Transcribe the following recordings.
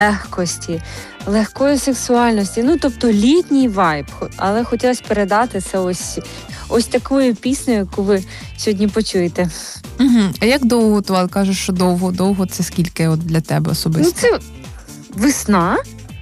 легкості, легкої сексуальності. Ну, тобто літній вайб. Але хотілося передати це ось такою піснею, яку ви сьогодні почуєте. Угу. А як довго готували? Кажеш, що довго. Довго це скільки от для тебе особисто? Ну, це весна.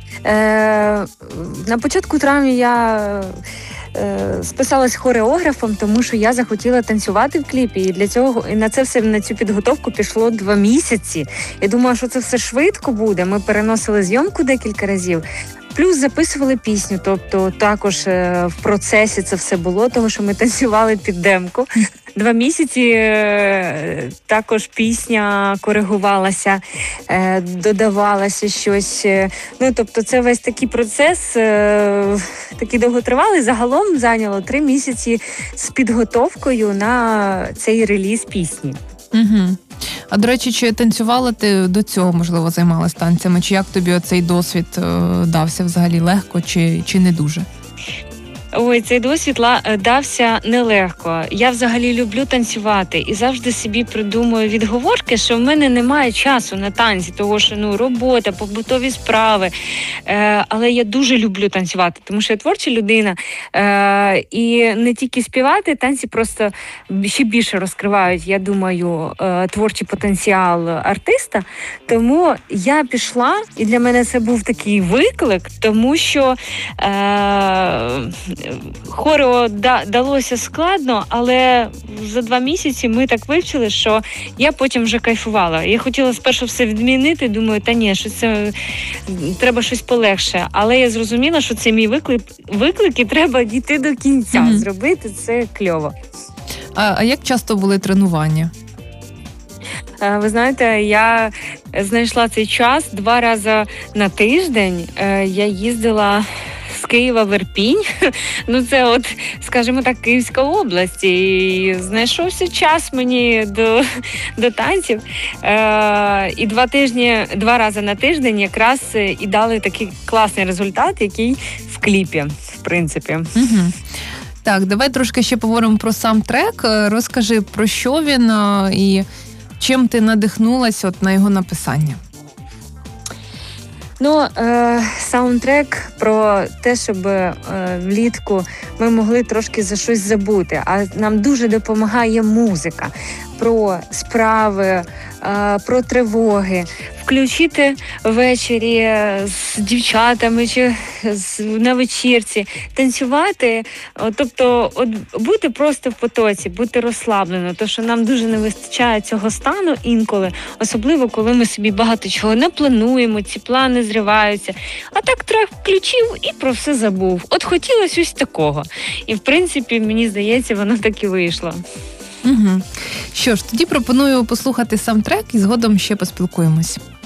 На початку травня я списалась хореографом, тому що я захотіла танцювати в кліпі. І для цього і на цю підготовку пішло 2 місяці. Я думала, що це все швидко буде. Ми переносили зйомку декілька разів. Плюс записували пісню, тобто також в процесі це все було, тому що ми танцювали під демку. 2 місяці також пісня коригувалася, додавалося щось. Ну, тобто це весь такий процес, такий довготривалий. Загалом зайняло 3 місяці з підготовкою на цей реліз пісні. Угу. А, до речі, чи танцювала ти до цього, можливо, займалась танцями? Чи як тобі оцей досвід дався взагалі легко, чи не дуже? Ой, цей досвід дався нелегко. Я взагалі люблю танцювати і завжди собі придумую відговорки, що в мене немає часу на танці, тому що робота, побутові справи. Але я дуже люблю танцювати, тому що я творча людина. І не тільки співати, танці просто ще більше розкривають, я думаю, творчий потенціал артиста. Тому я пішла, і для мене це був такий виклик, тому що хорео далося складно, але за 2 місяці ми так вивчили, що я потім вже кайфувала. Я хотіла спершу все відмінити, думаю, що це треба щось полегше. Але я зрозуміла, що це мій виклик і треба дійти до кінця, зробити це кльово. А як часто були тренування? Ви знаєте, я знайшла цей час 2 рази на тиждень. Я їздила з Києва в Ірпінь. Ну, це скажімо так, Київська область. І знайшовся час мені до танців. І 2 рази на тиждень якраз і дали такий класний результат, який в кліпі, в принципі. Угу. Так, давай трошки ще поговоримо про сам трек. Розкажи, про що він і чим ти надихнулась на його написання? Ну, саундтрек про те, щоб влітку ми могли трошки за щось забути, а нам дуже допомагає музика. Про справи, про тривоги. Включити ввечері з дівчатами чи на вечірці, танцювати, тобто бути просто в потоці, бути розслаблено, тому що нам дуже не вистачає цього стану інколи, особливо коли ми собі багато чого не плануємо, ці плани зриваються. А так трек включив і про все забув. Хотілося ось такого. І в принципі, мені здається, воно так і вийшло. Угу. Що ж, тоді пропоную послухати сам трек і згодом ще поспілкуємось.